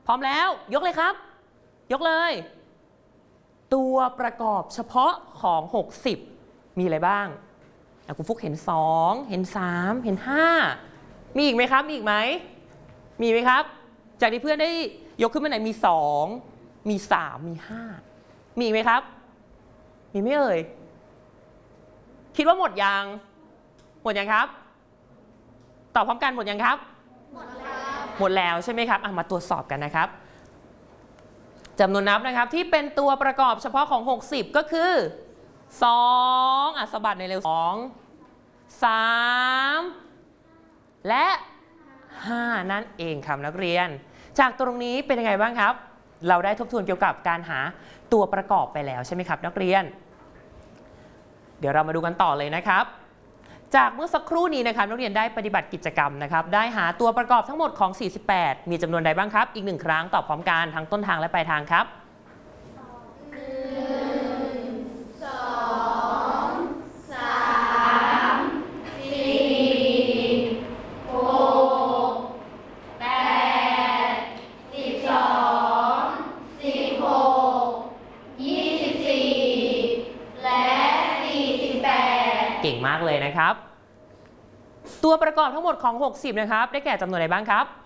พร้อมแล้วยกเลยครับยกเลยตัวประกอบเฉพาะของ60มีอะไรบ้างคุณฟุกเห็น2เห็น3เห็น5มีอีกไหมครับมีอีกไหมมีไหมครับจากที่เพื่อนได้ยกขึ้นมาไหนมี2มี3มี5มีอีกไหมครับมีไหมเอ่ยคิดว่าหมดยังครับตอบพร้อมกันหมดยังครับหมดแล้วใช่ไหมครับมาตรวจสอบกันนะครับจำนวนนับนะครับที่เป็นตัวประกอบเฉพาะของ60ก็คือ2สะบัดในเร็ว2 3และ5นั่นเองครับนักเรียนจากตรงนี้เป็นยังไงบ้างครับเราได้ทบทวนเกี่ยวกับการหาตัวประกอบไปแล้วใช่ไหมครับนักเรียนเดี๋ยวเรามาดูกันต่อเลยนะครับจากเมื่อสักครู่นี้นะครับนักเรียนได้ปฏิบัติกิจกรรมนะครับได้หาตัวประกอบทั้งหมดของ48มีจำนวนใดบ้างครับอีก1ครั้งตอบพร้อมกันทั้งต้นทางและปลายทางครับเก่งมากเลยนะครับตัวประกอบทั้งหมดของ60นะครับได้แก่จำนวนใดบ้างครับ